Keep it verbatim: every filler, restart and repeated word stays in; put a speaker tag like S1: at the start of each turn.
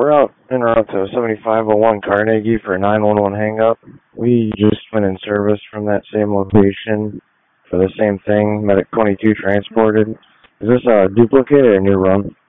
S1: we're out en route to seventy-five oh one Carnegie for a nine one one hang-up. We just went in service from that same location for the same thing, Medic twenty-two transported. Is this a duplicate or a new run?